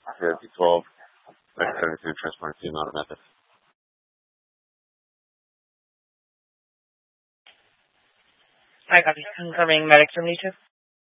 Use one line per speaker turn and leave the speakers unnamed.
here, B12, everything transparency, not a method.
I got you. Confirming medics from YouTube.